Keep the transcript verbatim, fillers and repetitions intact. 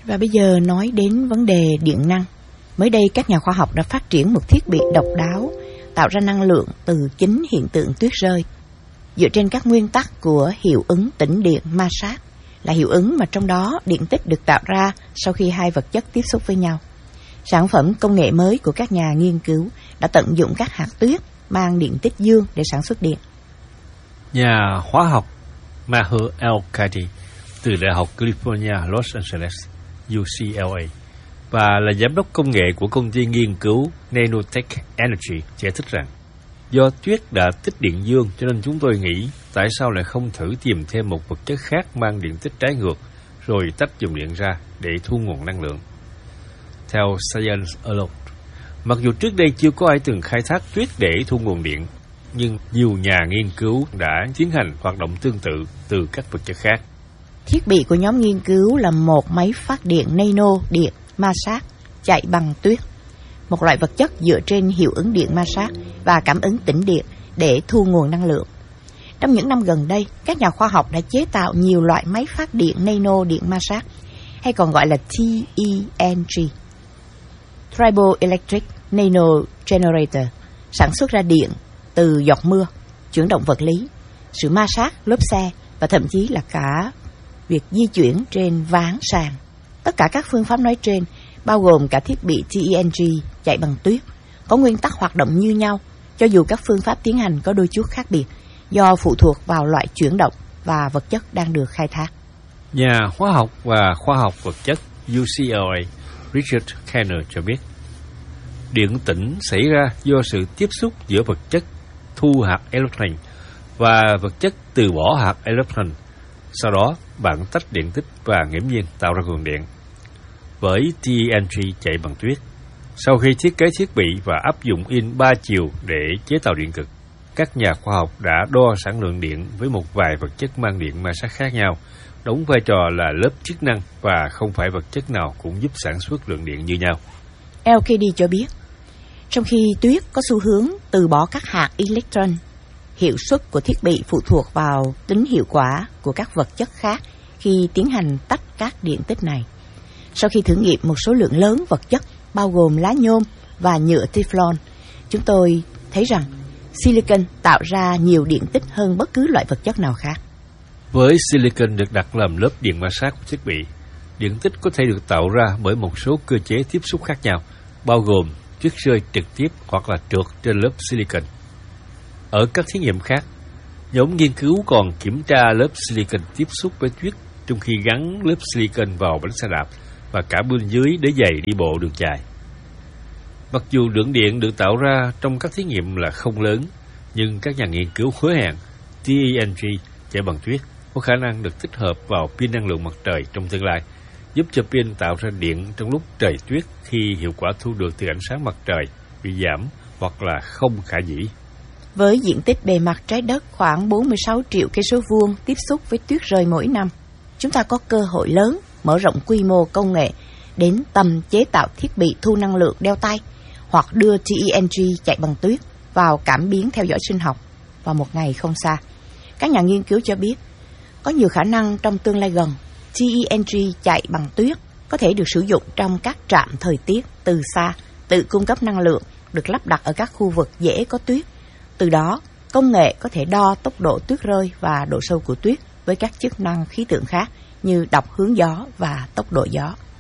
Và bây giờ nói đến vấn đề điện năng. Mới đây các nhà khoa học đã phát triển một thiết bị độc đáo tạo ra năng lượng từ chính hiện tượng tuyết rơi. Dựa trên các nguyên tắc của hiệu ứng tĩnh điện ma sát, là hiệu ứng mà trong đó điện tích được tạo ra sau khi hai vật chất tiếp xúc với nhau. Sản phẩm công nghệ mới của các nhà nghiên cứu đã tận dụng các hạt tuyết mang điện tích dương để sản xuất điện. Nhà hóa học Maher El-Kadi từ Đại học California, Los Angeles, U C L A, và là giám đốc công nghệ của công ty nghiên cứu Nanotech Energy giải thích rằng, do tuyết đã tích điện dương cho nên chúng tôi nghĩ tại sao lại không thử tìm thêm một vật chất khác mang điện tích trái ngược rồi tách dòng điện ra để thu nguồn năng lượng. Theo Science Alert, mặc dù trước đây chưa có ai từng khai thác tuyết để thu nguồn điện, nhưng nhiều nhà nghiên cứu đã tiến hành hoạt động tương tự từ các vật chất khác. Thiết bị của nhóm nghiên cứu là một máy phát điện nano điện ma sát chạy bằng tuyết, một loại vật chất dựa trên hiệu ứng điện ma sát và cảm ứng tĩnh điện để thu nguồn năng lượng. Trong những năm gần đây, các nhà khoa học đã chế tạo nhiều loại máy phát điện nano điện ma sát, hay còn gọi là T E N G, Triboelectric Nano Generator, sản xuất ra điện từ giọt mưa, chuyển động vật lý, sự ma sát lốp xe và thậm chí là cả việc di chuyển trên ván sàn. Tất cả các phương pháp nói trên, bao gồm cả thiết bị T E N G chạy bằng tuyết, có nguyên tắc hoạt động như nhau, cho dù các phương pháp tiến hành có đôi chút khác biệt, do phụ thuộc vào loại chuyển động và vật chất đang được khai thác. Nhà hóa học và khoa học vật chất U C L A Richard Kenner cho biết, điện tĩnh xảy ra do sự tiếp xúc giữa vật chất thu hạt electron và vật chất từ bỏ hạt electron. Sau đó, bạn tách điện tích và nghiễm nhiên tạo ra nguồn điện. Với T E N G chạy bằng tuyết, sau khi thiết kế thiết bị và áp dụng in ba chiều để chế tạo điện cực, các nhà khoa học đã đo sản lượng điện với một vài vật chất mang điện ma sát khác nhau, đóng vai trò là lớp chức năng và không phải vật chất nào cũng giúp sản xuất lượng điện như nhau. L K D cho biết, trong khi tuyết có xu hướng từ bỏ các hạt electron, hiệu suất của thiết bị phụ thuộc vào tính hiệu quả của các vật chất khác khi tiến hành tách các điện tích này. Sau khi thử nghiệm một số lượng lớn vật chất bao gồm lá nhôm và nhựa Teflon, chúng tôi thấy rằng silicon tạo ra nhiều điện tích hơn bất cứ loại vật chất nào khác. Với silicon được đặt làm lớp điện ma sát của thiết bị, điện tích có thể được tạo ra bởi một số cơ chế tiếp xúc khác nhau, bao gồm tuyết rơi trực tiếp hoặc là trượt trên lớp silicon. Ở các thí nghiệm khác, nhóm nghiên cứu còn kiểm tra lớp silicon tiếp xúc với tuyết trong khi gắn lớp silicon vào bánh xe đạp và cả bên dưới đế giày đi bộ đường dài. Mặc dù lượng điện được tạo ra trong các thí nghiệm là không lớn, nhưng các nhà nghiên cứu hứa hẹn T E N G chạy bằng tuyết có khả năng được tích hợp vào pin năng lượng mặt trời trong tương lai, giúp cho pin tạo ra điện trong lúc trời tuyết khi hiệu quả thu được từ ánh sáng mặt trời bị giảm hoặc là không khả dĩ. Với diện tích bề mặt trái đất khoảng bốn mươi sáu triệu cây số vuông tiếp xúc với tuyết rơi mỗi năm, chúng ta có cơ hội lớn mở rộng quy mô công nghệ đến tầm chế tạo thiết bị thu năng lượng đeo tay hoặc đưa T E N G chạy bằng tuyết vào cảm biến theo dõi sinh học vào một ngày không xa. Các nhà nghiên cứu cho biết, có nhiều khả năng trong tương lai gần, T E N G chạy bằng tuyết có thể được sử dụng trong các trạm thời tiết từ xa, tự cung cấp năng lượng được lắp đặt ở các khu vực dễ có tuyết. Từ đó, công nghệ có thể đo tốc độ tuyết rơi và độ sâu của tuyết với các chức năng khí tượng khác như đọc hướng gió và tốc độ gió.